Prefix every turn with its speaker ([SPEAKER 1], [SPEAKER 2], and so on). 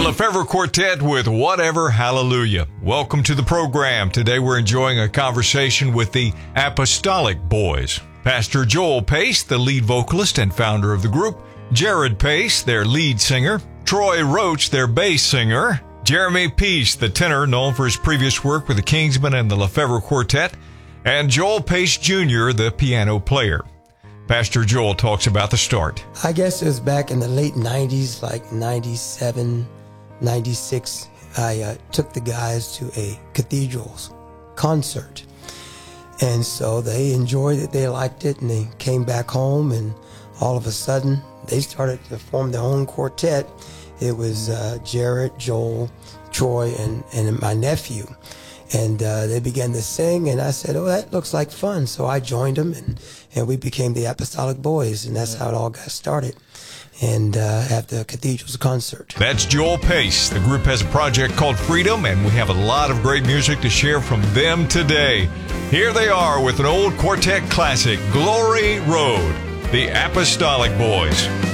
[SPEAKER 1] Lefevre Quartet with Whatever Hallelujah. Welcome to the program. Today we're enjoying a conversation with the Apostolic Boys. Pastor Joel Pace, the lead vocalist and founder of the group, Jared Pace, their lead singer, Troy Roach, their bass singer, Jeremy Peace, the tenor known for his previous work with the Kingsmen and the Lefevre Quartet, and Joel Pace Jr., the piano player. Pastor Joel talks about the start.
[SPEAKER 2] I guess it was back in the late 90s, like 97, 96. I took the guys to a Cathedrals concert. And so they enjoyed it, they liked it, and they came back home, and all of a sudden they started to form their own quartet. It was Jared, Joel, Troy, and my nephew. And they began to sing, and I said, oh, that looks like fun. So I joined them, and we became the Apostolic Boys, and that's how it all got started. And at the Cathedrals concert.
[SPEAKER 1] That's Joel Pace. The group has a project called Freedom, and we have a lot of great music to share from them today. Here they are with an old quartet classic, Glory Road, the Apostolic Boys.